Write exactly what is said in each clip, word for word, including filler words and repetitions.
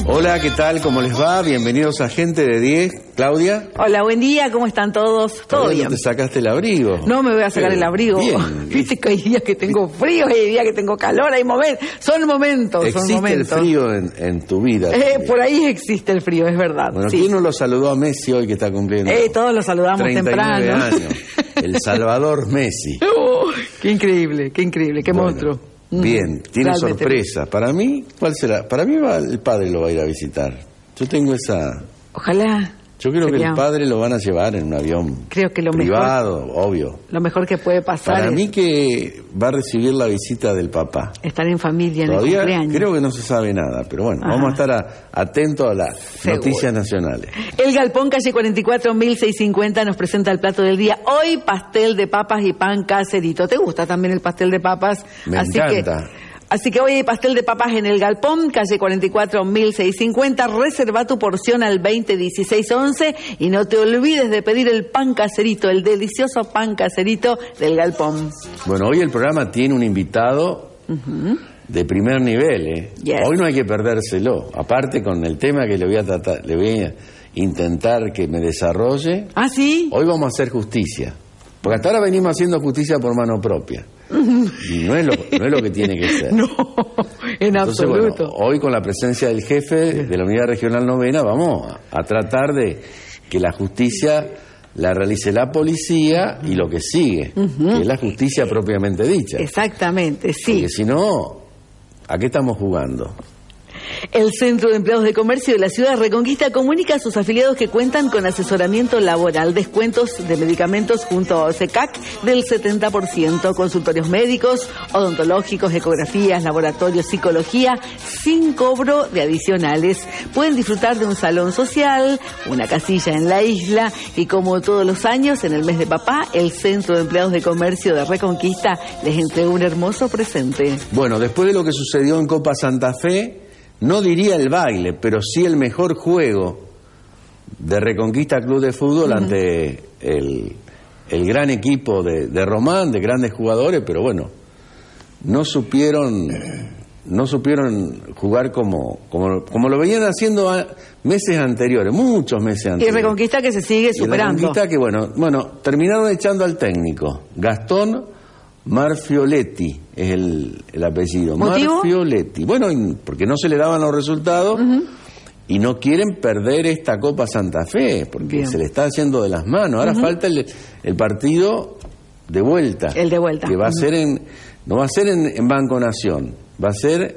Hola, ¿qué tal? ¿Cómo les va? Bienvenidos a Gente de diez. Claudia. Hola, buen día, ¿cómo están todos? ¿Todo bien? ¿No te sacaste el abrigo? No me voy a sacar Pero, el abrigo. Bien. Viste que hay días que tengo frío, hay días que tengo calor, hay momentos. Son momentos, ¿Existe son momentos. el frío en, en tu vida? Eh, por ahí existe el frío, es verdad. Bueno, sí. ¿quién no lo saludó a Messi hoy que está cumpliendo? Eh, todos lo saludamos treinta y nueve temprano. años. El Salvador Messi. Oh, qué increíble, qué increíble, qué Bueno, monstruo. Bien, tiene Realmente. sorpresa. Para mí, ¿cuál será? Para mí va, el padre lo va a ir a visitar. Yo tengo esa... Ojalá. Yo creo sería- que el padre lo van a llevar en un avión Creo que lo privado, obvio. Lo mejor que puede pasar Para es mí que va a recibir la visita del papá. estar en familia en el Todavía cumpleaños. creo que no se sabe nada, pero bueno, Ajá. vamos a estar a- atentos a las Seguro. noticias nacionales. El Galpón, calle cuarenta y cuatro, mil seiscientos cincuenta, nos presenta el plato del día. Hoy, pastel de papas y pan caserito. ¿Te gusta también el pastel de papas? Me así encanta. Que, así que hoy hay pastel de papas en el Galpón, calle cuarenta y cuatro, mil seiscientos cincuenta. Reserva tu porción al veinte dieciséis once y no te olvides de pedir el pan caserito, el delicioso pan caserito del Galpón. Bueno, hoy el programa tiene un invitado de primer nivel, ¿eh? Yes. Hoy no hay que perdérselo. Aparte con el tema que le voy a tratar, le voy a intentar que me desarrolle. ¿Ah, sí? Hoy vamos a hacer justicia. Porque hasta ahora venimos haciendo justicia por mano propia. Y no es lo, no es lo que tiene que ser. No, en Entonces, bueno, absoluto. hoy con la presencia del jefe de la Unidad Regional Novena vamos a, a tratar de que la justicia la realice la policía y lo que sigue, que es la justicia propiamente dicha. Exactamente, sí. Porque si no, ¿a qué estamos jugando? El Centro de Empleados de Comercio de la Ciudad Reconquista comunica a sus afiliados que cuentan con asesoramiento laboral, descuentos de medicamentos junto a O S E C A C del setenta por ciento, consultorios médicos, odontológicos, ecografías, laboratorios, psicología, sin cobro de adicionales. Pueden disfrutar de un salón social, una casilla en la isla y, como todos los años, en el mes de papá, el Centro de Empleados de Comercio de Reconquista les entrega un hermoso presente. Bueno, después de lo que sucedió en Copa Santa Fe, no diría el baile, pero sí el mejor juego de Reconquista Club de Fútbol uh-huh. ante el, el gran equipo de, de Román, de grandes jugadores, pero bueno, no supieron no supieron jugar como como, como lo venían haciendo a, meses anteriores, muchos meses anteriores. Y Reconquista que se sigue Y superando. Reconquista que, bueno, bueno, terminaron echando al técnico, Gastón Marfioletti es el, el apellido. ¿Motivo? Marfioletti. Bueno, porque no se le daban los resultados uh-huh. y no quieren perder esta Copa Santa Fe, porque Bien. se le está haciendo de las manos. Ahora uh-huh. falta el, el partido de vuelta. El de vuelta. Que va uh-huh. a ser en, no va a ser en, en Banco Nación, va a ser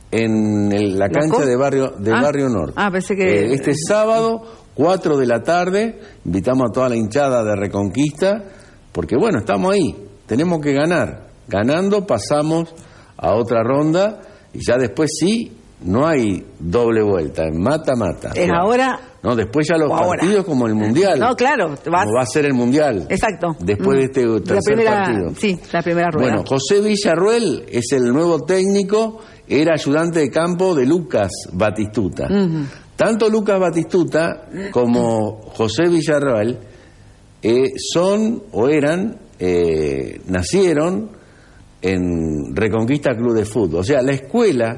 en el, la cancha ¿La de Barrio, de ah. Barrio Norte. Ah, pensé que... Eh, este sábado, cuatro de la tarde, invitamos a toda la hinchada de Reconquista, porque bueno, estamos ahí. Tenemos que ganar. Ganando pasamos a otra ronda y ya después sí, no hay doble vuelta, es mata-mata. Es bueno, ahora... No, después ya los ahora. partidos como el Mundial. No, claro. Vas... Como va a ser el Mundial. Exacto. Después mm. de este tercer la primera, partido. Sí, la primera rueda. Bueno, José Villarruel es el nuevo técnico, era ayudante de campo de Lucas Batistuta. Uh-huh. Tanto Lucas Batistuta como José Villarruel eh, son o eran... Eh, nacieron en Reconquista Club de Fútbol. O sea, la escuela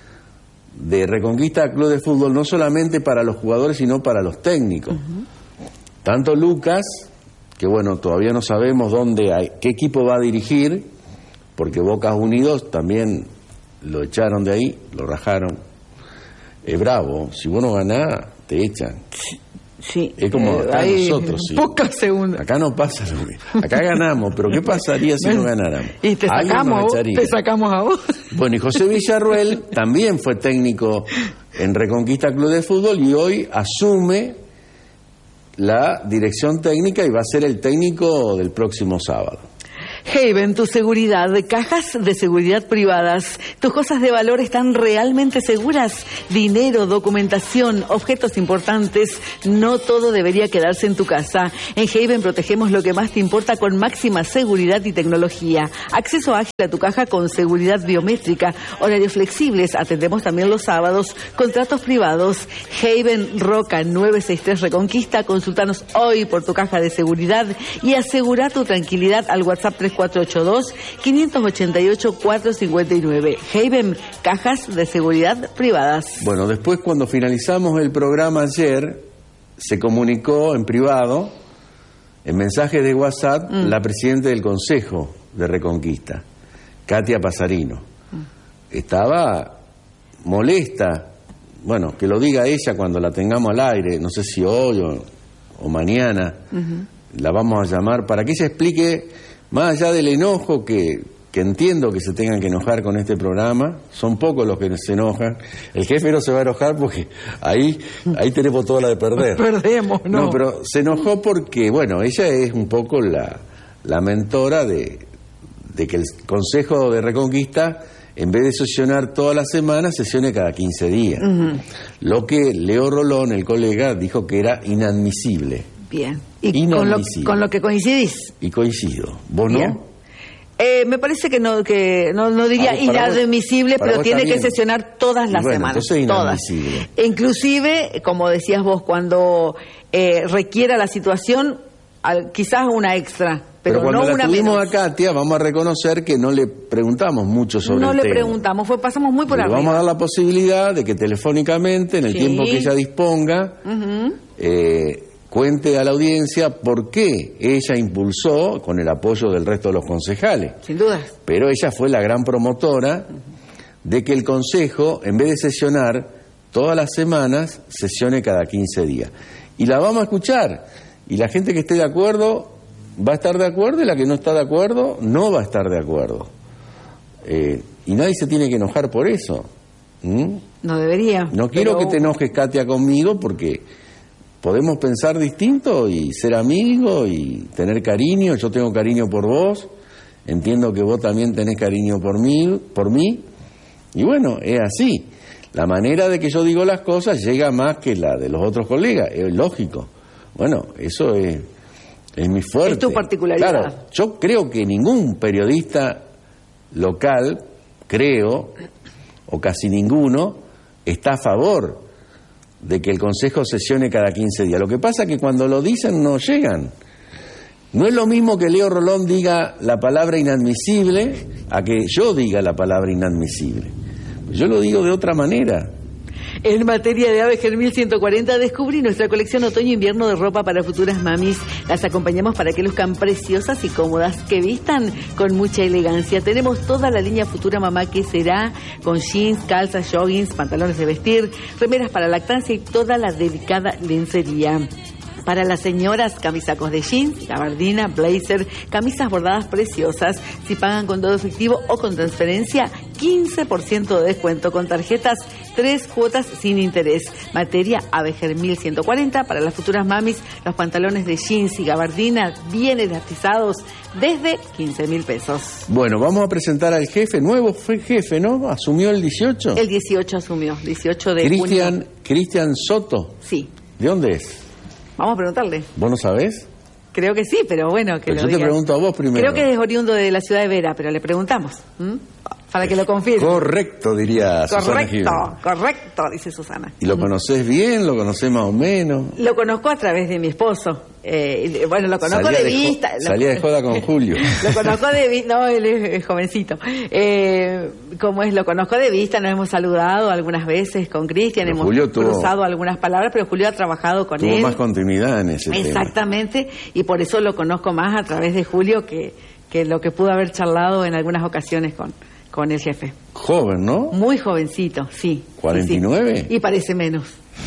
de Reconquista Club de Fútbol no solamente para los jugadores, sino para los técnicos. Uh-huh. Tanto Lucas, que bueno, todavía no sabemos dónde hay, qué equipo va a dirigir, porque Boca Unidos también lo echaron de ahí, lo rajaron. Es bravo, si vos no ganás, te echan. Sí, es como acá hay nosotros. Sí. Pocas segundos. Acá no pasa lo mismo. Acá ganamos, pero ¿qué pasaría si no ganáramos? Y te sacamos, te sacamos a vos. Bueno, y José Villarruel también fue técnico en Reconquista Club de Fútbol y hoy asume la dirección técnica y va a ser el técnico del próximo sábado. Haven, tu seguridad, cajas de seguridad privadas. ¿Tus cosas de valor están realmente seguras? Dinero, documentación, objetos importantes, no todo debería quedarse en tu casa. En Haven protegemos lo que más te importa con máxima seguridad y tecnología. Acceso ágil a tu caja con seguridad biométrica, horarios flexibles, atendemos también los sábados, contratos privados. Haven Roca nueve seis tres Reconquista, consultanos hoy por tu caja de seguridad y asegura tu tranquilidad al WhatsApp tres tres cuatro ocho dos, cinco ocho ocho, cuatro cinco nueve. Haven, cajas de seguridad privadas. Bueno, después cuando finalizamos el programa ayer, se comunicó en privado, en mensajes de WhatsApp, mm. la presidenta del Consejo de Reconquista, Katia Pasarino. Mm. Estaba molesta, bueno, que lo diga ella cuando la tengamos al aire, no sé si hoy o, o mañana, uh-huh. la vamos a llamar para que ella explique, más allá del enojo que, que entiendo que se tengan que enojar con este programa, son pocos los que se enojan, el jefe no se va a enojar porque ahí, ahí tenemos toda la de perder. Perdemos, ¿no? No, pero se enojó porque, bueno, ella es un poco la, la mentora de, de que el Consejo de Reconquista, en vez de sesionar todas las semanas, sesione cada quince días. Uh-huh. Lo que Leo Rolón, el colega, dijo que era inadmisible. Bien. ¿Y inadmisible. Con, lo, con lo que coincidís? Y coincido. ¿Vos Bien. no? Eh, me parece que no, que no, no diría vos, inadmisible, vos, pero tiene que sesionar todas las bueno, semanas. Entonces inadmisible. Todas. Inclusive, como decías vos, cuando eh, requiera la situación, al, quizás una extra. Pero, pero cuando no la una tuvimos menos. a Katia, vamos a reconocer que no le preguntamos mucho sobre no el le tema. preguntamos, fue, pasamos muy por le arriba. Vamos a dar la posibilidad de que telefónicamente, en el sí. tiempo que ella disponga, uh-huh. eh, cuente a la audiencia por qué ella impulsó, con el apoyo del resto de los concejales. Sin duda. Pero ella fue la gran promotora uh-huh. de que el Consejo, en vez de sesionar todas las semanas, sesione cada quince días. Y la vamos a escuchar. Y la gente que esté de acuerdo va a estar de acuerdo, y la que no está de acuerdo no va a estar de acuerdo. Eh, y nadie se tiene que enojar por eso. ¿Mm? No debería. No quiero pero... que te enojes, Katia, conmigo, porque podemos pensar distinto y ser amigos y tener cariño. Yo tengo cariño por vos, entiendo que vos también tenés cariño por mí, por mí. Y bueno, es así. La manera de que yo digo las cosas llega más que la de los otros colegas, es lógico. Bueno, eso es... es mi fuerte. Es tu particularidad. Claro, yo creo que ningún periodista local, creo, o casi ninguno, está a favor de que el Consejo sesione cada quince días. Lo que pasa es que cuando lo dicen no llegan. No es lo mismo que Leo Rolón diga la palabra inadmisible a que yo diga la palabra inadmisible. Yo lo digo de otra manera. En materia de Abeger mil ciento cuarenta, descubrí nuestra colección otoño-invierno de ropa para futuras mamis. Las acompañamos para que luzcan preciosas y cómodas, que vistan con mucha elegancia. Tenemos toda la línea Futura Mamá que será con jeans, calzas, joggings, pantalones de vestir, remeras para lactancia y toda la delicada lencería. Para las señoras, camisacos de jeans, gabardina, blazer, camisas bordadas preciosas. Si pagan con todo efectivo o con transferencia, quince por ciento de descuento con tarjetas, tres cuotas sin interés. Materia Abeger mil ciento cuarenta. Para las futuras mamis, los pantalones de jeans y gabardina bien elastizados desde quince mil pesos. Bueno, vamos a presentar al jefe, nuevo fue jefe, ¿no? ¿Asumió el dieciocho? El dieciocho asumió, dieciocho de Cristian, junio. Cristian Soto. Sí. ¿De dónde es? Vamos a preguntarle. ¿Vos no sabés? Creo que sí, pero bueno, que pero lo yo digas. Te pregunto a vos primero. Creo que es oriundo de la ciudad de Vera, pero le preguntamos. ¿Mm? Para que lo confirme. Correcto, diría correcto, Susana Jiménez. Correcto, correcto, dice Susana. ¿Y lo conocés bien? ¿Lo conocés más o menos? Lo conozco a través de mi esposo. Eh, bueno, lo conozco salía de, de vista. Jo- salía de joda con Julio. Lo conozco de vista. No, él es, es jovencito. Eh, como es, lo conozco de vista, nos hemos saludado algunas veces con Cristian, hemos Julio tuvo, cruzado algunas palabras, pero Julio ha trabajado con tuvo él. Tuvo más continuidad en ese Exactamente, tema. Y por eso lo conozco más a través de Julio que, que lo que pudo haber charlado en algunas ocasiones con, con el jefe. Joven, ¿no? Muy jovencito, sí. ¿cuarenta y nueve? Sí, sí. Y parece menos.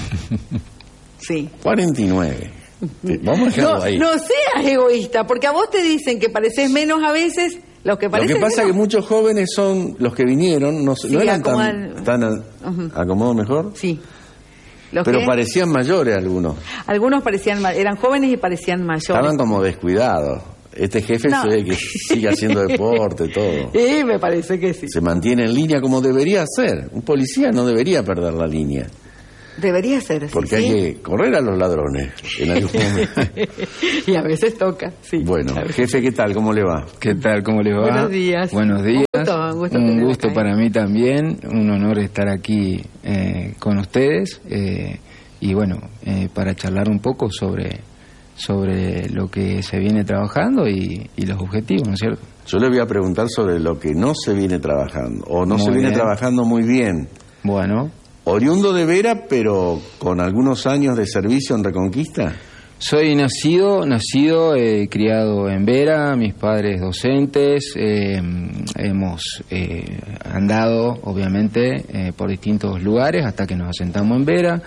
Sí. cuarenta y nueve. Vamos a dejarlo no, ahí. No seas egoísta, porque a vos te dicen que pareces menos a veces, lo que parecen Lo que pasa es que muchos jóvenes son los que vinieron, no, sí, no eran acomodan... tan, tan uh-huh. acomodo mejor. Sí. Los pero que... parecían mayores algunos. Algunos parecían, eran jóvenes y parecían mayores. Estaban como descuidados. Este jefe no. se ve que sigue haciendo deporte, todo. Sí, me parece que sí. Se mantiene en línea como debería ser. Un policía no debería perder la línea. Debería ser, porque sí, hay sí. que correr a los ladrones en algún momento. Y a veces toca, sí. Bueno, jefe, ¿qué tal? ¿Cómo le va? ¿Qué tal? ¿Cómo le va? Buenos días. Buenos días. Un gusto, un gusto, un gusto para mí también. Un honor estar aquí eh, con ustedes. Eh, y bueno, eh, para charlar un poco sobre, sobre lo que se viene trabajando y, y los objetivos, ¿no es cierto? Yo le voy a preguntar sobre lo que no se viene trabajando, o no Muy se viene bien. trabajando muy bien. Bueno, Oriundo de Vera, pero con algunos años de servicio en Reconquista. soy nacido, nacido, eh, criado en Vera, mis padres docentes, eh, hemos eh, andado, obviamente, eh, por distintos lugares hasta que nos asentamos en Vera.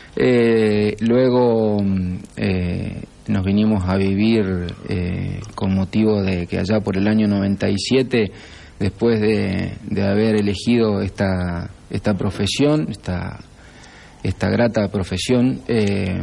Eh, luego eh, nos vinimos a vivir eh, con motivo de que allá por el año noventa y siete, después de, de haber elegido esta, esta profesión, esta, esta grata profesión, eh,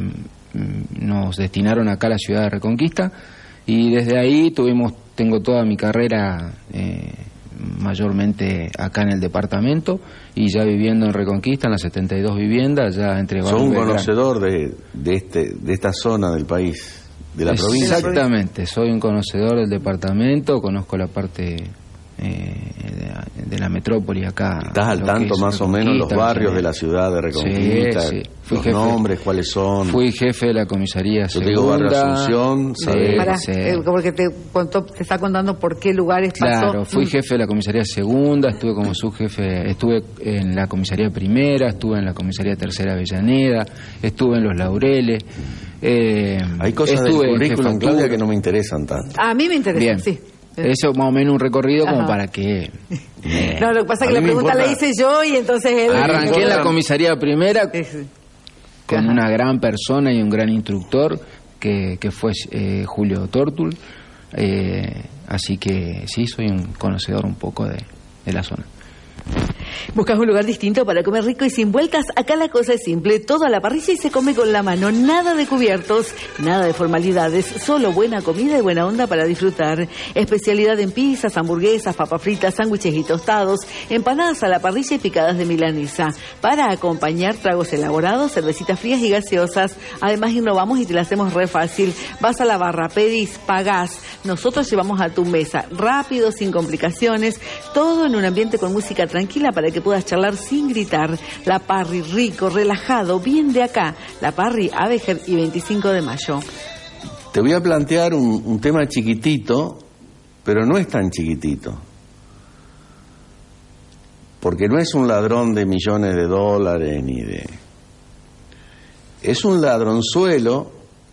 nos destinaron acá a la ciudad de Reconquista y desde ahí tuvimos, tengo toda mi carrera eh, mayormente acá en el departamento y ya viviendo en Reconquista, en las setenta y dos viviendas, ya entre Sos un Belgrano. conocedor de, de, este, de esta zona del país, de la provincia. Exactamente, soy un conocedor del departamento, conozco la parte eh, de, la, de la metrópoli acá. ¿Estás al lo tanto que es más o menos los Reconquista, barrios sí. de la ciudad de Reconquista? Sí, sí. Fui Los jefe- nombres, cuáles son. Fui jefe de la comisaría Yo te digo segunda. Barrio Asunción, Sí, ¿sabés? Pará, sí. eh, porque te, contó, te está contando por qué lugares pasó. Claro, fui Mm. jefe de la comisaría segunda, estuve como subjefe, estuve en la comisaría primera, estuve en la comisaría tercera Avellaneda, estuve en Los Laureles. Eh, Hay cosas del estuve en currículum, jefatura. Claudia, que no me interesan tanto. A mí me interesa, Bien, sí. eso más o menos un recorrido como Ajá. para que... eh, No, lo que pasa A es que la mí me pregunta la importa- hice yo y entonces él... Arranqué en la importa- comisaría primera Sí, sí. con Ajá. una gran persona y un gran instructor que, que fue eh, Julio Tortul, eh, así que sí, soy un conocedor un poco de, de la zona. ¿Buscas un lugar distinto para comer rico y sin vueltas? Acá la cosa es simple, todo a la parrilla y se come con la mano, nada de cubiertos, nada de formalidades, solo buena comida y buena onda para disfrutar. Especialidad en pizzas, hamburguesas, papas fritas, sándwiches y tostados, empanadas a la parrilla y picadas de milanesa. Para acompañar tragos elaborados, cervecitas frías y gaseosas. Además innovamos y te la hacemos re fácil. Vas a la barra, pedís, pagás, nosotros llevamos a tu mesa, rápido, sin complicaciones, todo en un ambiente con música tranquila para que puedas charlar sin gritar. La Parry, rico, relajado, bien de acá. La Parry, Abejer y veinticinco de mayo. Te voy a plantear un, un tema chiquitito, pero no es tan chiquitito. Porque no es un ladrón de millones de dólares ni de... Es un ladronzuelo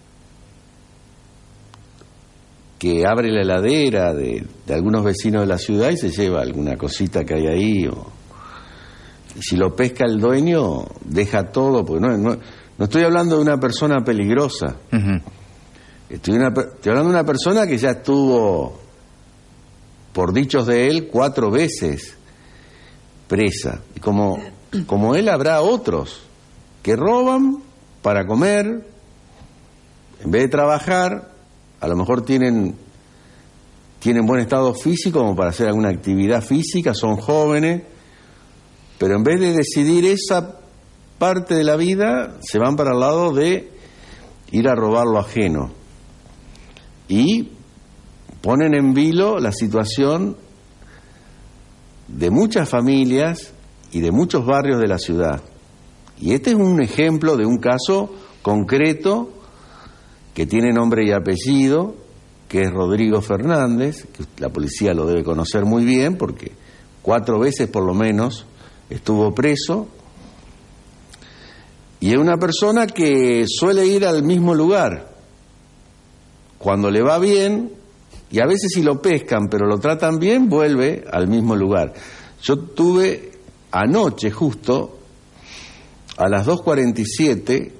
que abre la heladera de, de algunos vecinos de la ciudad y se lleva alguna cosita que hay ahí. O, y si lo pesca el dueño, deja todo, porque no, no, no estoy hablando de una persona peligrosa. Uh-huh. Estoy, una, estoy hablando de una persona que ya estuvo, por dichos de él, cuatro veces presa. Y como, como él habrá otros que roban para comer, en vez de trabajar, a lo mejor tienen, tienen buen estado físico como para hacer alguna actividad física, son jóvenes, pero en vez de decidir esa parte de la vida, se van para el lado de ir a robar lo ajeno. Y ponen en vilo la situación de muchas familias y de muchos barrios de la ciudad. Y este es un ejemplo de un caso concreto que tiene nombre y apellido, que es Rodrigo Fernández, que la policía lo debe conocer muy bien porque cuatro veces por lo menos estuvo preso, y es una persona que suele ir al mismo lugar cuando le va bien, y a veces si lo pescan pero lo tratan bien, vuelve al mismo lugar. Yo tuve anoche justo a las dos cuarenta y siete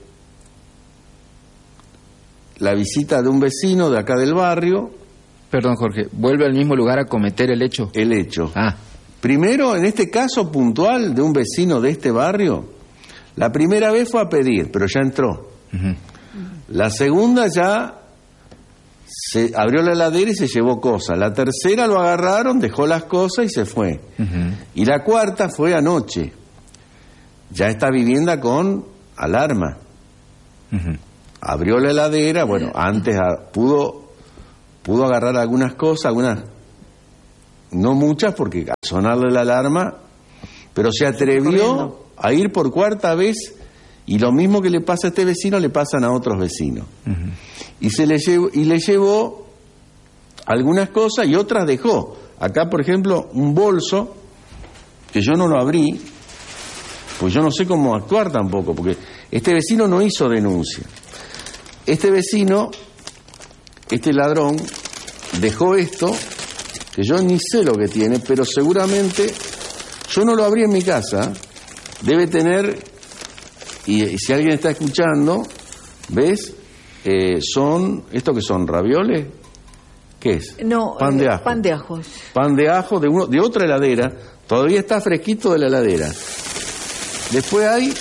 la visita de un vecino de acá del barrio. Perdón, Jorge, ¿vuelve al mismo lugar a cometer el hecho? El hecho. Ah, Primero, en este caso puntual de un vecino de este barrio, la primera vez fue a pedir, pero ya entró. uh-huh. La segunda ya se abrió la heladera y se llevó cosas. La tercera lo agarraron, dejó las cosas y se fue. Uh-huh. Y la cuarta fue anoche. Ya está vivienda con alarma. Uh-huh. Abrió la heladera, bueno, antes a, pudo pudo agarrar algunas cosas, algunas, no muchas, porque al sonarle la alarma, pero se atrevió a ir por cuarta vez, y lo mismo que le pasa a este vecino le pasan a otros vecinos. Uh-huh. Y se le llevó, y le llevó algunas cosas y otras dejó. Acá, por ejemplo, un bolso que yo no lo abrí, pues yo no sé cómo actuar tampoco, porque este vecino no hizo denuncia. Este vecino, este ladrón, dejó esto, que yo ni sé lo que tiene, pero seguramente yo no lo abrí en mi casa. Debe tener, y, y si alguien está escuchando, ¿ves? Eh, son, ¿esto qué son? ¿Ravioles? ¿Qué es? No, pan de eh, ajo. Pan de ajos. Pan de ajo de, uno, de otra heladera, todavía está fresquito de la heladera. Después hay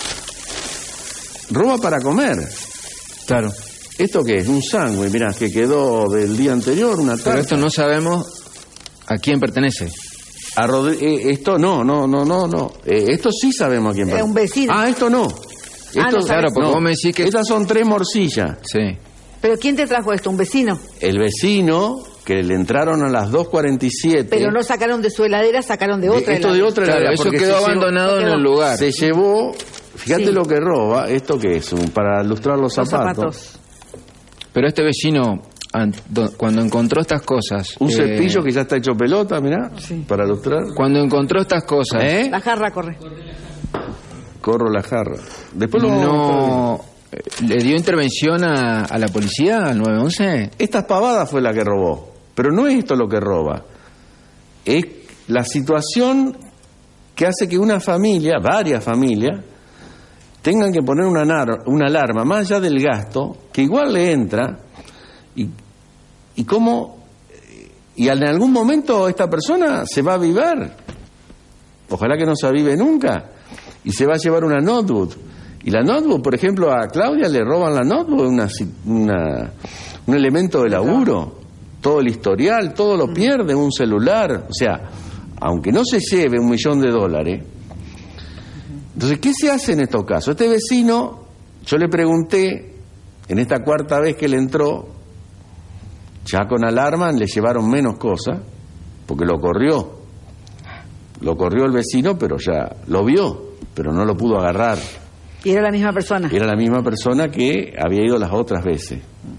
ropa para comer. Claro. ¿Esto qué es? Un sándwich, mirá, que quedó del día anterior, una tarta. Pero esto no sabemos a quién pertenece. A Rodri- eh, esto no, no, no, no, no. Eh, esto sí sabemos a quién Es pertenece. un vecino. Ah, esto no. Ah, Esto, no Claro, porque vos me decís que... Estas son tres morcillas. Sí. ¿Pero quién te trajo esto? ¿Un vecino? El vecino, que le entraron a las dos cuarenta y siete. Pero no sacaron de su heladera, sacaron de de- otra Esto de heladera. otra Claro, heladera, eso porque quedó se llevó- abandonado en quedó- el lugar. Se llevó, fíjate Sí. lo que roba, ¿esto qué es? Un- Para ilustrar los Los zapatos. zapatos. Pero este vecino, an- do- cuando encontró estas cosas... Un eh, cepillo que ya está hecho pelota, mirá, Sí. para ilustrar. Cuando encontró estas cosas... ¿Eh? La jarra corre. Corro la jarra. Después lo vamos a No... eh, ¿Le dio intervención a, a la policía, al nueve once? Estas pavadas fue la que robó, pero no es esto lo que roba, es la situación que hace que una familia, varias familias, tengan que poner una, nar- una alarma, más allá del gasto, que igual le entra, y, y cómo, y en algún momento esta persona se va a avivar, ojalá que no se avive nunca, y se va a llevar una notebook. Y la notebook, por ejemplo, a Claudia le roban la notebook, una, una, un elemento de laburo, todo el historial, todo lo pierde, un celular, o sea, aunque no se lleve un millón de dólares. Entonces, ¿qué se hace en estos casos? Este vecino, yo le pregunté, en esta cuarta vez que le entró, ya con alarma le llevaron menos cosas, porque lo corrió, lo corrió el vecino, pero ya lo vio, pero no lo pudo agarrar. Y era la misma persona. Era la misma persona que había ido las otras veces.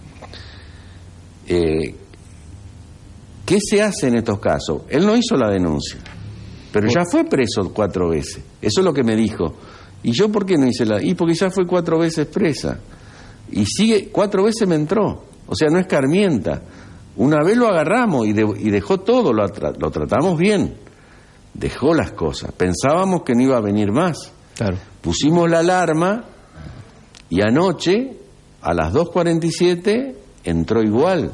Eh, ¿Qué se hace en estos casos? Él no hizo la denuncia, pero ya fue preso cuatro veces. Eso es lo que me dijo. ¿Y yo por qué no hice la...? Y porque ya fue cuatro veces presa. Y sigue, cuatro veces me entró. O sea, no escarmienta. Una vez lo agarramos y, de, y dejó todo, lo, atra- lo tratamos bien. Dejó las cosas. Pensábamos que no iba a venir más. Claro. Pusimos la alarma y anoche, a las dos cuarenta y siete, entró igual.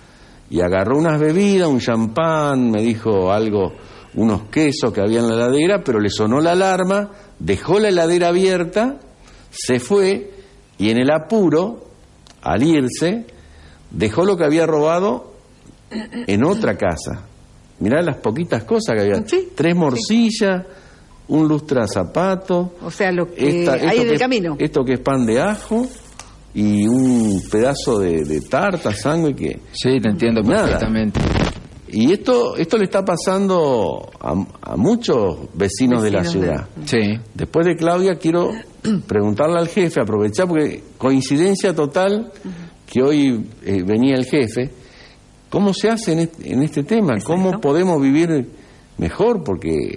Y agarró unas bebidas, un champán, me dijo algo, unos quesos que había en la heladera, pero le sonó la alarma, dejó la heladera abierta, se fue y en el apuro, al irse, dejó lo que había robado en otra casa. Mirá las poquitas cosas que había. Sí, Tres morcillas, un lustra zapato. O sea, lo que esta- hay esto en que el es- camino. Esto que es pan de ajo y un pedazo de, de tarta, sangre que... Sí, te entiendo Nada. perfectamente. Y esto esto le está pasando a, a muchos vecinos, de la Vecinos de- ciudad. Sí. Después de Claudia quiero preguntarle al jefe, aprovechar porque coincidencia total que hoy eh, venía el jefe, ¿cómo se hace en este, en este tema? ¿Cómo Exacto. podemos vivir mejor? Porque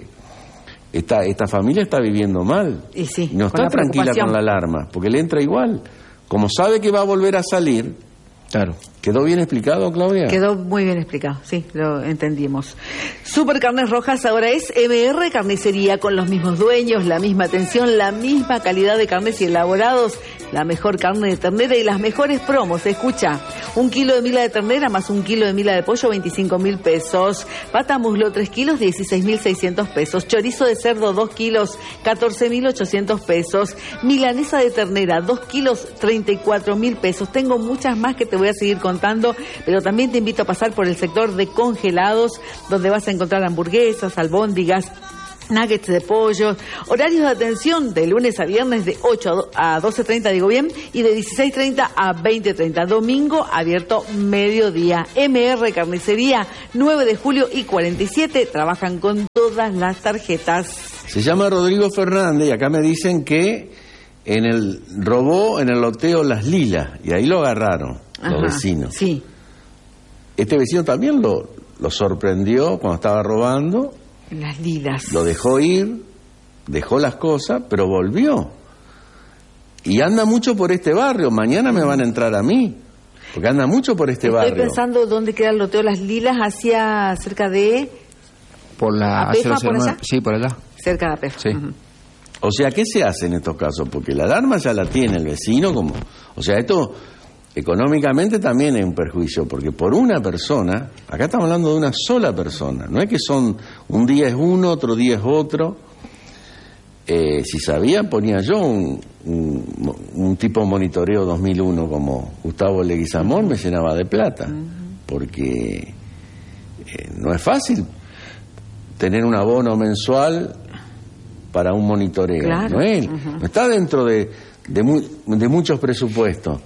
esta esta familia está viviendo mal. Y sí, no con está la tranquila preocupación. con la alarma, porque le entra igual. Como sabe que va a volver a salir, Claro. ¿quedó bien explicado, Claudia? Quedó muy bien explicado, sí, lo entendimos. Super Carnes Rojas ahora es M R Carnicería, con los mismos dueños, la misma atención, la misma calidad de carnes y elaborados, la mejor carne de ternera y las mejores promos. Escucha, un kilo de mila de ternera más un kilo de mila de pollo, veinticinco mil pesos. Pata muslo, tres kilos, dieciséis mil seiscientos pesos. Chorizo de cerdo, dos kilos, catorce mil ochocientos pesos. Milanesa de ternera, dos kilos, treinta y cuatro mil pesos. Tengo muchas más que te voy a seguir contando, pero también te invito a pasar por el sector de congelados, donde vas a encontrar hamburguesas, albóndigas, nuggets de pollo. Horarios de atención de lunes a viernes de ocho a doce treinta, digo bien, y de dieciséis treinta a veinte treinta. Domingo abierto mediodía. M R Carnicería, nueve de julio y cuarenta y siete. Trabajan con todas las tarjetas. Se llama Rodrigo Fernández y acá me dicen que en el robó en el loteo Las Lilas y ahí lo agarraron los Ajá, vecinos. Sí. este vecino también lo, lo sorprendió cuando estaba robando. Las lilas. Lo dejó ir, dejó las cosas, pero volvió. Y anda mucho por este barrio. Mañana me van a entrar a mí, porque anda mucho por este Estoy barrio. Estoy pensando dónde queda el loteo Las Lilas, hacia cerca de... Por la ¿Apefa, por allá? Sí, por allá. Cerca de Apefa. Sí. Uh-huh. O sea, ¿qué se hace en estos casos? Porque la alarma ya la tiene el vecino, como, o sea, esto económicamente también es un perjuicio, porque por una persona, acá estamos hablando de una sola persona, no es que son, un día es uno, otro día es otro. Eh, si sabía, ponía yo un, un, un tipo monitoreo dos mil uno como Gustavo Leguizamón, me llenaba de plata, porque eh, no es fácil tener un abono mensual para un monitoreo. Claro. No, es, uh-huh. no está dentro de, de, mu de muchos presupuestos.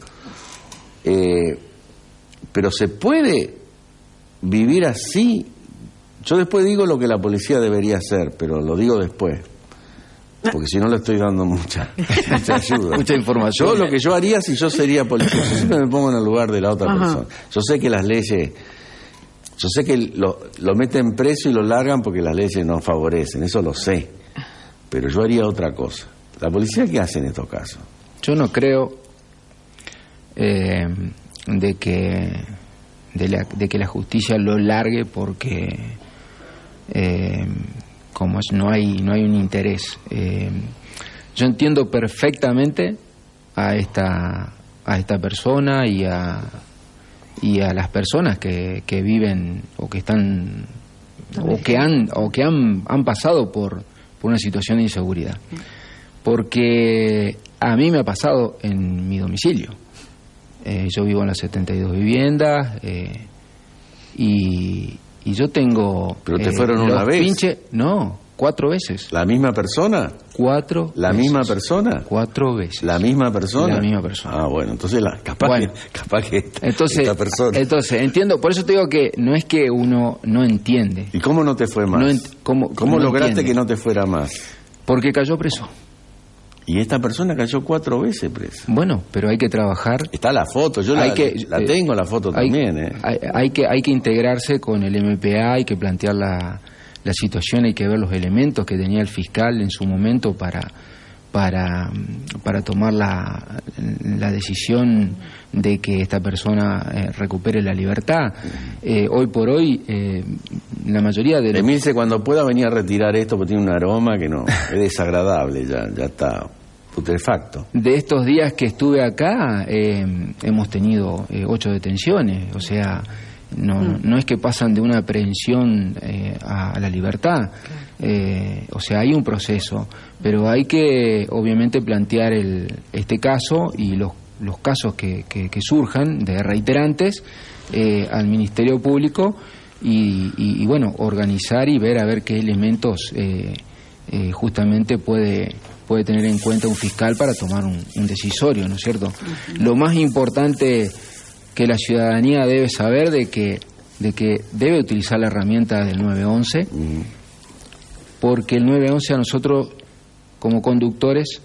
Eh, pero se puede vivir así. Yo después digo lo que la policía debería hacer, pero lo digo después, porque si no le estoy dando mucha, mucha ayuda. Mucha información. Yo lo que yo haría si yo sería policía, yo siempre me pongo en el lugar de la otra Ajá. persona. Yo sé que las leyes, yo sé que lo, lo meten preso y lo largan porque las leyes no favorecen, eso lo sé. Pero yo haría otra cosa. ¿La policía qué hace en estos casos? Yo no creo eh, de que de, la, de que la justicia lo largue porque eh, como es, no hay no hay un interés. Eh, yo entiendo perfectamente a esta a esta persona y a y a las personas que, que viven o que están o que han o que han han pasado por por una situación de inseguridad, porque a mí me ha pasado en mi domicilio. Eh, yo vivo en las setenta y dos viviendas eh, y, y yo tengo... ¿Pero te eh, fueron una vez? Pinche, no, cuatro veces. ¿La misma persona? Cuatro ¿La veces. misma persona? Cuatro veces. ¿La misma persona? La misma persona. Ah, bueno, entonces la, capaz, bueno, que, capaz que esta, entonces, esta persona... Entonces, entiendo, por eso te digo que no es que uno no entiende. ¿Y cómo no te fue más? No ent ¿Cómo, ¿Cómo no lograste entiende? que no te fuera más? Porque cayó preso. Y esta persona cayó cuatro veces presa. Bueno, pero hay que trabajar. Está la foto, yo hay la, que, la tengo la foto hay, también. ¿eh? Hay, hay, que, hay que integrarse con el M P A, hay que plantear la, la situación, hay que ver los elementos que tenía el fiscal en su momento para, para, para tomar la, la decisión de que esta persona eh, recupere la libertad. Eh, hoy por hoy, eh, la mayoría de... Emilce, cuando pueda venir a retirar esto, porque tiene un aroma que no, es desagradable, ya, ya está putrefacto. De estos días que estuve acá, eh, hemos tenido eh, ocho detenciones, o sea, no, mm. no es que pasan de una aprehensión eh, a, a la libertad, eh, o sea, hay un proceso, pero hay que obviamente plantear el, este caso y los, los casos que, que, que surjan de reiterantes eh, al Ministerio Público y, y, y bueno, organizar y ver a ver qué elementos eh, eh, justamente puede... puede tener en cuenta un fiscal para tomar un, un decisorio, ¿no es cierto? Uh-huh. Lo más importante que la ciudadanía debe saber de que de que debe utilizar la herramienta del nueve once, uh-huh. porque el nueve once a nosotros como conductores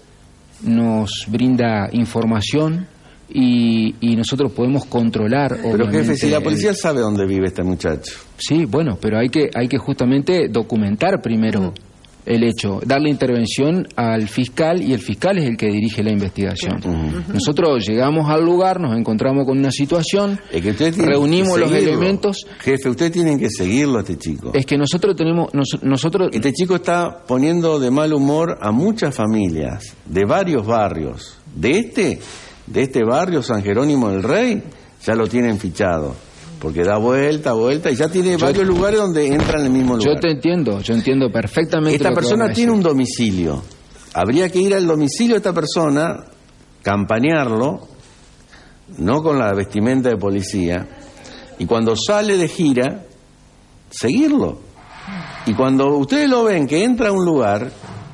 nos brinda información y, y nosotros podemos controlar. Pero jefe, si la policía el... sabe dónde vive este muchacho. Sí, bueno, pero hay que hay que justamente documentar primero. Uh-huh. El hecho, darle intervención al fiscal y el fiscal es el que dirige la investigación. Uh-huh. Nosotros llegamos al lugar, nos encontramos con una situación, es que ustedes reunimos que los elementos. Jefe, ustedes tienen que seguirlo a este chico. Es que nosotros tenemos, nos, nosotros. Este chico está poniendo de mal humor a muchas familias de varios barrios. De este, de este barrio San Jerónimo del Rey, ya lo tienen fichado. Porque da vuelta, vuelta, y ya tiene yo, varios lugares donde entra en el mismo lugar. Yo te entiendo, yo entiendo perfectamente. Esta lo persona que tiene un domicilio. Habría que ir al domicilio de esta persona, campanearlo, no con la vestimenta de policía, y cuando sale de gira, seguirlo. Y cuando ustedes lo ven que entra a un lugar,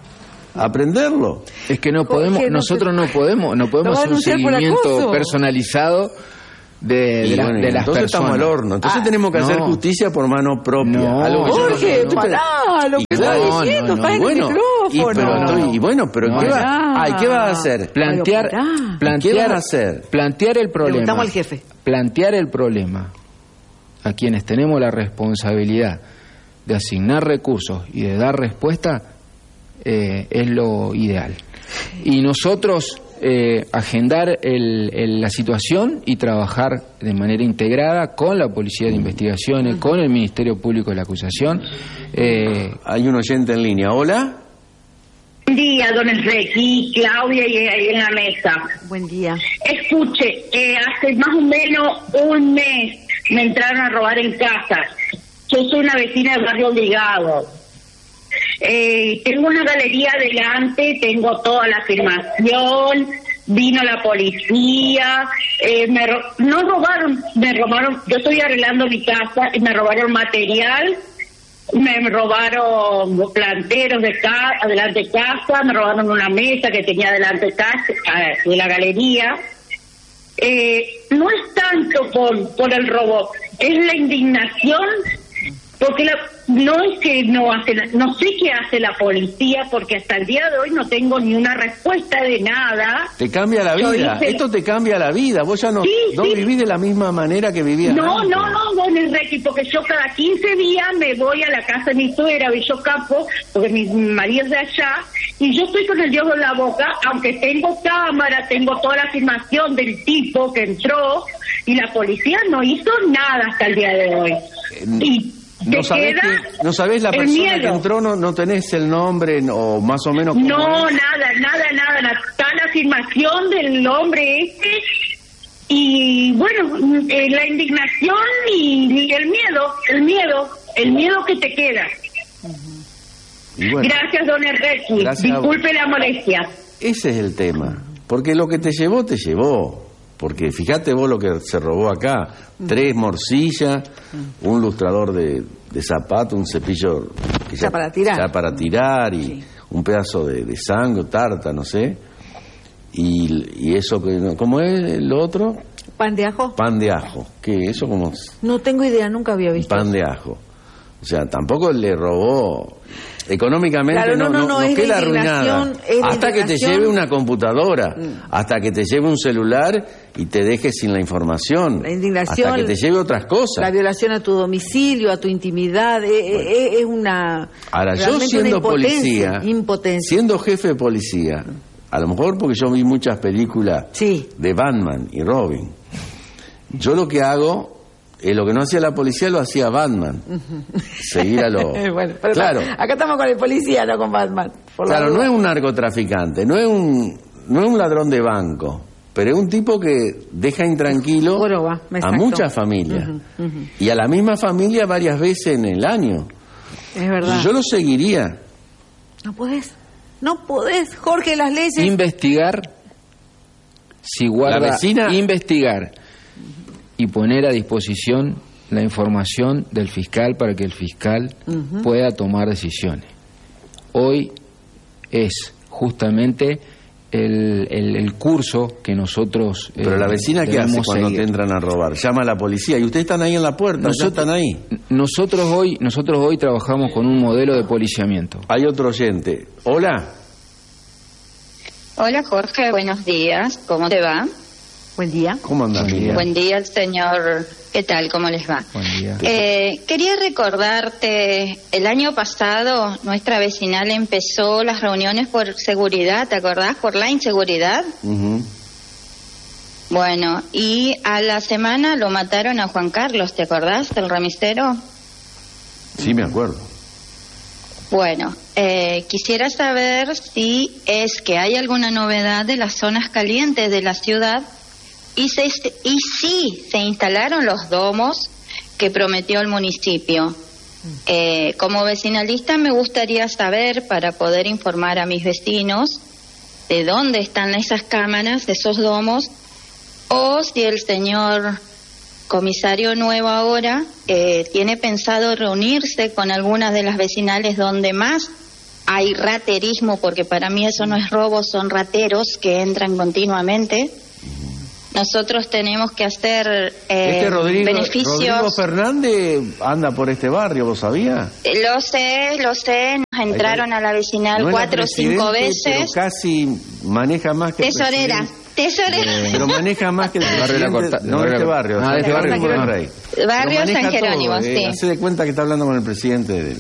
aprenderlo. Es que no podemos, no nosotros te... no podemos, no podemos hacer un seguimiento personalizado de, de, la, bueno, de las entonces personas. Estamos al horno. Entonces ah, tenemos que no. hacer justicia por mano propia. No, algo que Jorge, no, pará, lo que estás no, diciendo, no, no, está en bueno, el micrófono. Y, pero no. estoy, y bueno, pero no, ¿qué, va, ay, ¿qué vas a hacer? Plantear, plantear, ¿Qué vas a hacer? Plantear el problema. Preguntamos al jefe. Plantear el problema a quienes tenemos la responsabilidad de asignar recursos y de dar respuesta, eh, es lo ideal. Y nosotros eh, agendar el, el, la situación y trabajar de manera integrada con la Policía de Investigaciones, con el Ministerio Público de la Acusación. Eh, Hay un oyente en línea. Hola. Buen día, don Enrique, Claudia y ahí en la mesa. Buen día. Escuche, eh, hace más o menos un mes me entraron a robar en casa. Yo soy una vecina del barrio Obligado. Eh, tengo una galería adelante, tengo toda la filmación, vino la policía, eh, me ro no robaron, me robaron, yo estoy arreglando mi casa y me robaron material. Me robaron planteros de casa, adelante de casa, me robaron una mesa que tenía adelante de casa, de la galería. Eh, no es tanto por, por el robo, es la indignación, porque la, no es que no hace, la, no sé qué hace la policía, porque hasta el día de hoy no tengo ni una respuesta de nada. Te cambia la vida, hice... esto te cambia la vida, vos ya no, sí, no sí. vivís de la misma manera que vivías No, antes. no, no, don Enrique, porque yo cada quince días me voy a la casa de mi suegra, Bello Campo, porque mi marido es de allá, y yo estoy con el Dios en la boca, aunque tengo cámara, tengo toda la filmación del tipo que entró, y la policía no hizo nada hasta el día de hoy. Eh, y No sabés, que, no sabés la persona que entró, no, no tenés el nombre o más o menos... No, es. nada, nada, nada. Está la afirmación del hombre este y, bueno, eh, la indignación y, y el miedo, el miedo, el miedo que te queda. Uh-huh. Bueno, gracias, don Enrique. Disculpe la molestia. Ese es el tema, porque lo que te llevó, te llevó. Porque fíjate vos lo que se robó acá, tres morcillas, un lustrador de, de zapato, un cepillo que ya, ya para tirar, ya para tirar y sí. un pedazo de, de sangre, tarta, no sé. Y, y eso, ¿cómo es lo otro? Pan de ajo. Pan de ajo, ¿qué? Eso como... No tengo idea, nunca había visto. Pan de ajo. O sea, tampoco le robó... Económicamente claro, no, no, no, no, no, no queda arruinada. Hasta que te lleve una computadora, mm. hasta que te lleve un celular y te deje sin la información. La indignación. Hasta que te lleve otras cosas. La violación a tu domicilio, a tu intimidad, bueno. es, es una... Ahora, yo siendo impotencia, policía, impotencia. siendo jefe de policía, a lo mejor porque yo vi muchas películas sí. de Batman y Robin, yo lo que hago... Eh, lo que no hacía la policía lo hacía Batman. Uh-huh. Seguir a lo... bueno, pero claro. Acá estamos con el policía, no con Batman. Claro, no es un narcotraficante, no es un, no es un ladrón de banco, pero es un tipo que deja intranquilo Oroba, a muchas familias. Uh-huh, uh-huh. Y a la misma familia varias veces en el año. Es verdad. Y yo lo seguiría. No podés, no podés, Jorge, las leyes... Investigar, si guarda... La vecina... Investigar... y poner a disposición la información del fiscal para que el fiscal uh-huh. pueda tomar decisiones. Hoy es justamente el, el, el curso que nosotros... Pero eh, la vecina, ¿qué hace cuando seguir? Te entran a robar? Llama a la policía y ustedes están ahí en la puerta, nosotros, ya están ahí. Nosotros hoy, nosotros hoy trabajamos con un modelo de policiamiento. Hay otro oyente. Hola. Hola Jorge, buenos días, ¿cómo te va? Buen día. ¿Cómo andas, Buen día. Buen día, señor. ¿Qué tal? ¿Cómo les va? Buen día. Eh, quería recordarte, el año pasado nuestra vecinal empezó las reuniones por seguridad, ¿te acordás? Por la inseguridad. Uh-huh. Bueno, y a la semana lo mataron a Juan Carlos, ¿te acordás del remisero? Sí, me acuerdo. Bueno, eh, quisiera saber si es que hay alguna novedad de las zonas calientes de la ciudad. Y, se, y sí, se instalaron los domos que prometió el municipio. Eh, como vecinalista me gustaría saber, para poder informar a mis vecinos, de dónde están esas cámaras, esos domos, o si el señor comisario nuevo ahora eh, tiene pensado reunirse con algunas de las vecinales donde más hay raterismo, porque para mí eso no es robo, son rateros que entran continuamente. nosotros tenemos que hacer eh, este Rodrigo, beneficios. Rodrigo Fernández anda por este barrio, ¿vos sabías? Lo sé, lo sé, nos entraron a la vecinal no cuatro o cinco veces. Pero casi maneja más que tesorera. el Tesorera. Eh, pero maneja más que el barrio de la Corta, no de este barrio, ah, de este barrio, barrio San Rey. Barrio San Jerónimo, todo, sí. Eh, hace de cuenta que está hablando con el presidente del...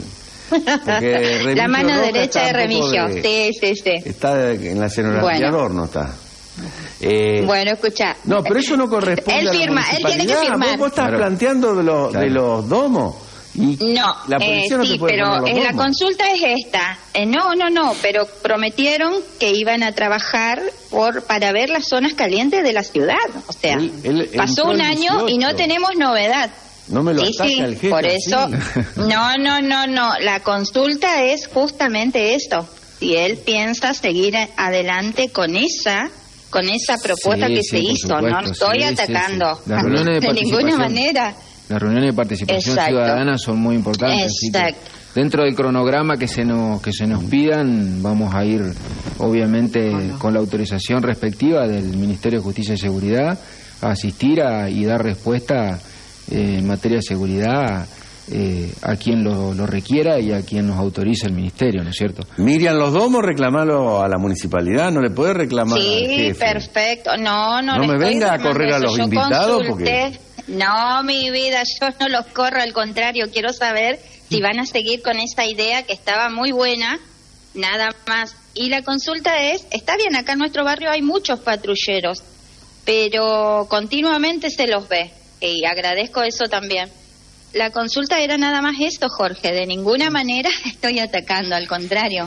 La mano derecha de Remigio, de, sí, sí, sí. Está en la escenografía bueno. de Adorno, está. Eh, bueno, escucha. No, pero eso no corresponde él firma, a la él tiene que firmar. ¿Vos, vos estás claro. planteando de, los, claro. de los domos? Y no, la policía eh, no sí, te puede pero poner los eh, la domos. consulta es esta. Eh, no, no, no, pero prometieron que iban a trabajar por para ver las zonas calientes de la ciudad. O sea, Él- él pasó entró un el año y no dieciocho. tenemos novedad. No me lo Sí, ataca sí, el jefe por así. eso. No, no, no, no. La consulta es justamente esto. Si él piensa seguir a- adelante con esa, con esa propuesta Sí, que sí, se por hizo, supuesto, no estoy sí, sí, atacando sí. Las reuniones de de ninguna participación. manera. Las reuniones de participación Exacto. ciudadana son muy importantes. así que Exacto. dentro del cronograma que se nos que se nos pidan, vamos a ir, obviamente, con la autorización respectiva del Ministerio de Justicia y Seguridad, a asistir a, y dar respuesta eh, en materia de seguridad eh, a quien lo, lo requiera y a quien nos autorice el Ministerio, ¿no es cierto? Miriam, los domos, reclamalo a la municipalidad, no le podés reclamar al Sí, jefe. perfecto. No, no, No le me estoy venga a reclamando correr a eso. los Yo invitados, consulté. No, mi vida, yo no los corro, al contrario, quiero saber si van a seguir con esa idea que estaba muy buena, nada más. Y la consulta es, está bien, acá en nuestro barrio hay muchos patrulleros, pero continuamente se los ve, y agradezco eso también. La consulta era nada más esto, Jorge, de ninguna manera estoy atacando, al contrario.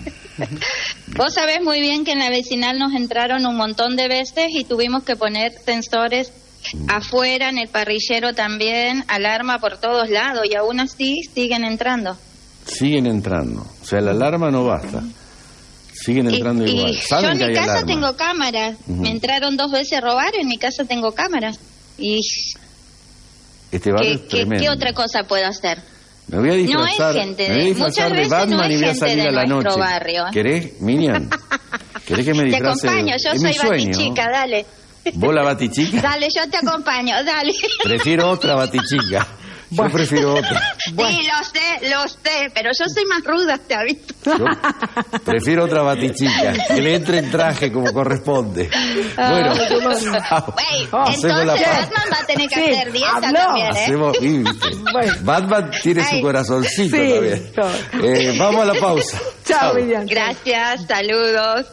Vos sabés muy bien que en la vecinal nos entraron un montón de veces y tuvimos que poner sensores afuera, en el parrillero también, alarma por todos lados, y aún así siguen entrando. Siguen entrando. O sea, la alarma no basta. Siguen Y, entrando y igual. yo Saben en que mi hay casa alarma. tengo cámaras. Ujú. Me entraron dos veces a robar, en mi casa tengo cámaras. ¿Y Este barrio qué, es qué, tremendo. qué otra cosa puedo hacer? Me voy a disfrazar, No es gente me voy a de- disfrazar muchas de veces Batman no es y voy a gente salir de a la nuestro noche. barrio, ¿eh? ¿Querés, Miriam? ¿Querés que me Te disfrace? acompaño, yo Es soy mi sueño. batichica, dale. ¿Vos la batichica? Dale, yo te acompaño, dale. Prefiero otra batichica. Yo prefiero otra. Sí, lo sé, lo sé, pero yo soy más ruda, te aviso. Yo prefiero otra batichica. Que le entre en traje como corresponde. Bueno, chao. Wey, Hacemos la entonces pausa. Batman va a tener que Sí, hacer dieta habló. también, ¿eh? Hacemos, y, viste, Batman tiene Ay. su corazoncito Sí, también. todo. Eh, vamos a la pausa. Chao, Miriam. Gracias, saludos.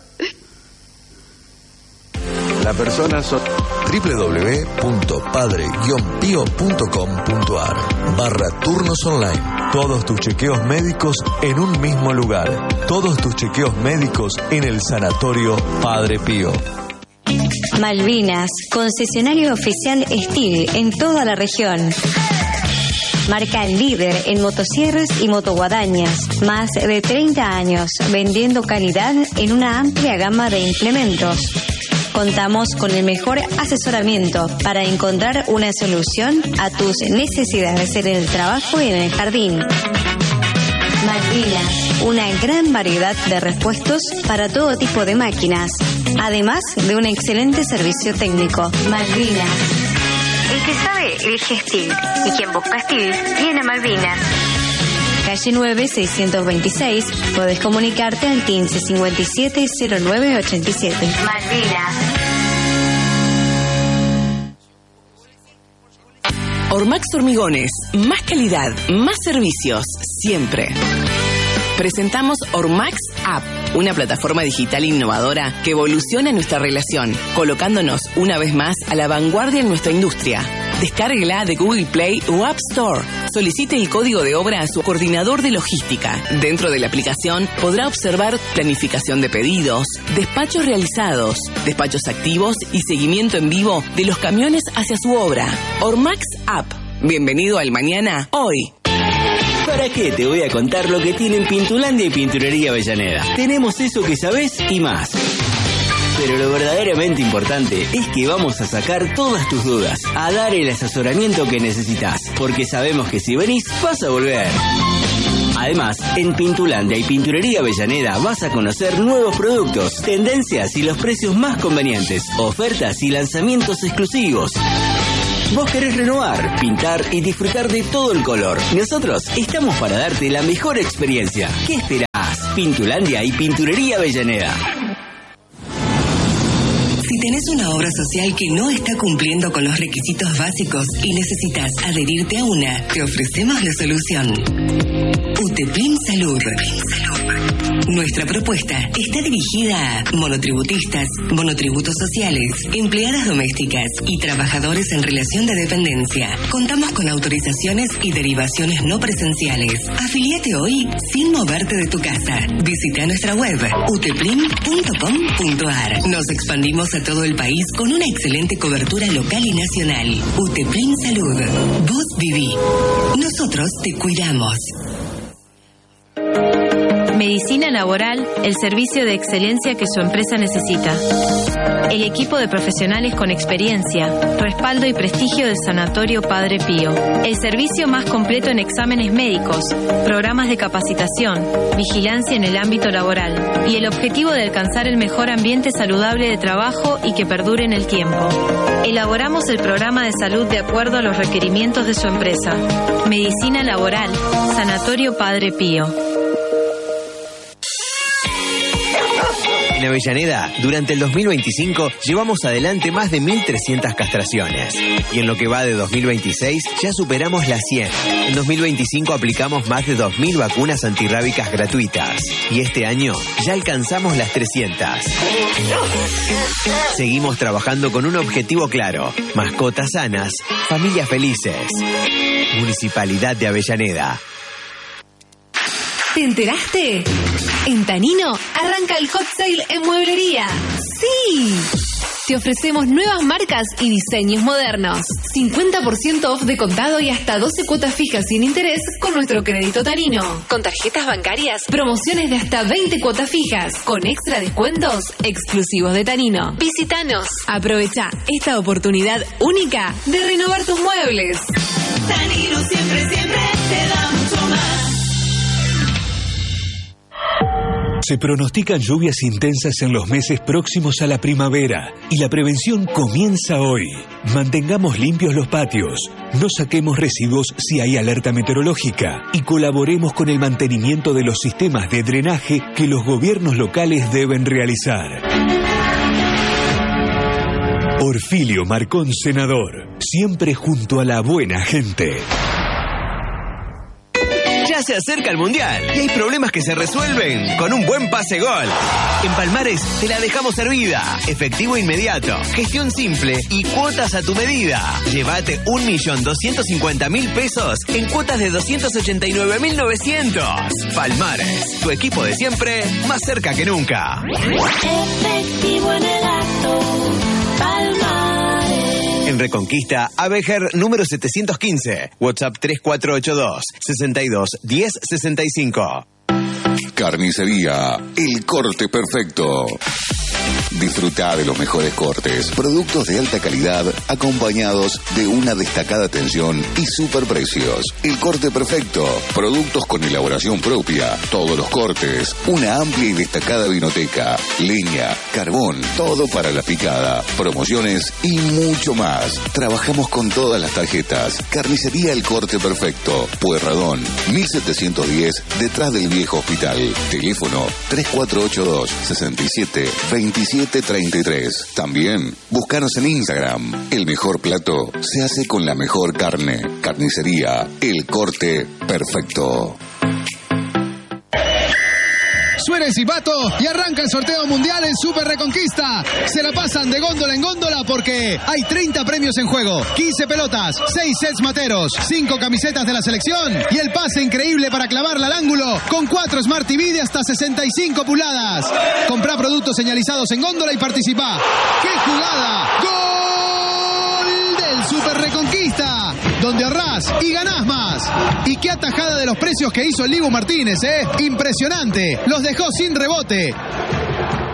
La persona so- w w w punto padre guion pío punto com punto a r barra turnos online. Todos tus chequeos médicos en un mismo lugar. Todos tus chequeos médicos en el Sanatorio Padre Pío. Malvinas, concesionario oficial Steel en toda la región. Marca líder en motosierras y motoguadañas. Más de treinta años vendiendo calidad en una amplia gama de implementos. Contamos con el mejor asesoramiento para encontrar una solución a tus necesidades en el trabajo y en el jardín. Malvinas, una gran variedad de repuestos para todo tipo de máquinas, además de un excelente servicio técnico. Malvinas. El que sabe, elige Steel. Y quien busca Steel, viene a Malvinas. Calle nueve, seiscientos veintiséis. Podés comunicarte al quince cincuenta y siete cero nueve ochenta y siete. Malvinas. Ormax Hormigones, más calidad, más servicios, siempre. Presentamos Ormax App, una plataforma digital innovadora que evoluciona nuestra relación, colocándonos una vez más a la vanguardia en nuestra industria. Descárguela de Google Play o App Store. Solicite el código de obra a su coordinador de logística. Dentro de la aplicación podrá observar planificación de pedidos, despachos realizados, despachos activos y seguimiento en vivo de los camiones hacia su obra. Ormax App. Bienvenido al mañana, hoy. ¿Para qué te voy a contar lo que tienen Pintulandia y Pinturería Avellaneda? Tenemos eso que sabés y más. Pero lo verdaderamente importante es que vamos a sacar todas tus dudas, a dar el asesoramiento que necesitas, porque sabemos que si venís vas a volver. Además, en Pintulandia y Pinturería Avellaneda vas a conocer nuevos productos, tendencias y los precios más convenientes, ofertas y lanzamientos exclusivos. Vos querés renovar, pintar y disfrutar de todo el color. Nosotros estamos para darte la mejor experiencia. ¿Qué esperás? Pintulandia y Pinturería Avellaneda. Si tenés una obra social que no está cumpliendo con los requisitos básicos y necesitas adherirte a una, te ofrecemos la solución. UTEPLIM Salud. Nuestra propuesta está dirigida a monotributistas, monotributos sociales, empleadas domésticas y trabajadores en relación de dependencia. Contamos con autorizaciones y derivaciones no presenciales. Afiliate hoy sin moverte de tu casa. Visita nuestra web uteplim punto com punto ar. Nos expandimos a todo el país con una excelente cobertura local y nacional. UTEPLIM Salud. Vos viví. Nosotros te cuidamos. Medicina Laboral, el servicio de excelencia que su empresa necesita. El equipo de profesionales con experiencia, respaldo y prestigio del Sanatorio Padre Pío. El servicio más completo en exámenes médicos, programas de capacitación, vigilancia en el ámbito laboral y el objetivo de alcanzar el mejor ambiente saludable de trabajo y que perdure en el tiempo. Elaboramos el programa de salud de acuerdo a los requerimientos de su empresa. Medicina Laboral, Sanatorio Padre Pío. En Avellaneda, durante el dos mil veinticinco, llevamos adelante más de mil trescientas castraciones. Y en lo que va de dos mil veintiséis, ya superamos las cien. En dos mil veinticinco aplicamos más de dos mil vacunas antirrábicas gratuitas. Y este año ya alcanzamos las trescientas. Seguimos trabajando con un objetivo claro: mascotas sanas, familias felices. Municipalidad de Avellaneda. ¿Te enteraste? En Tanino arranca el hot sale en mueblería. ¡Sí! Te ofrecemos nuevas marcas y diseños modernos. cincuenta por ciento off de contado y hasta doce cuotas fijas sin interés con nuestro crédito Tanino. Con tarjetas bancarias, promociones de hasta veinte cuotas fijas, con extra descuentos exclusivos de Tanino. Visítanos. Aprovecha esta oportunidad única de renovar tus muebles. Tanino siempre, siempre te da mucho más. Se pronostican lluvias intensas en los meses próximos a la primavera y la prevención comienza hoy. Mantengamos limpios los patios, no saquemos residuos si hay alerta meteorológica y colaboremos con el mantenimiento de los sistemas de drenaje que los gobiernos locales deben realizar. Orfilio Marcón, senador, siempre junto a la buena gente. Ya se acerca el Mundial y hay problemas que se resuelven con un buen pase gol. En Palmares te la dejamos servida. Efectivo inmediato, gestión simple y cuotas a tu medida. Llévate un millón doscientos cincuenta mil pesos en cuotas de doscientos ochenta y nueve mil novecientos. Palmares, tu equipo de siempre, más cerca que nunca. Efectivo en el acto, Palmares. En Reconquista, Abejer número setecientos quince. WhatsApp tres cuatro ocho dos, sesenta y dos, diez sesenta y cinco. Carnicería El Corte Perfecto. Disfruta de los mejores cortes, productos de alta calidad, acompañados de una destacada atención y superprecios. El Corte Perfecto, productos con elaboración propia, todos los cortes, una amplia y destacada vinoteca, leña, carbón, todo para la picada, promociones y mucho más. Trabajamos con todas las tarjetas. Carnicería El Corte Perfecto, Pueyrredón, mil setecientos diez, detrás del viejo hospital. Teléfono tres cuatro ocho dos, sesenta y siete, veintisiete treinta y tres. También, búscanos en Instagram. El mejor plato se hace con la mejor carne. Carnicería El Corte Perfecto. Suena el silbato y arranca el sorteo mundial en Super Reconquista. Se la pasan de góndola en góndola porque hay treinta premios en juego, quince pelotas, seis sets materos, cinco camisetas de la selección y el pase increíble para clavarla al ángulo con cuatro Smart T V de hasta sesenta y cinco pulgadas. Comprá productos señalizados en góndola y participá. ¡Qué jugada! ¡Gol del Super Reconquista! Donde ahorrás y ganás más. Y qué atajada de los precios que hizo el Dibu Martínez, ¿eh? Impresionante. Los dejó sin rebote.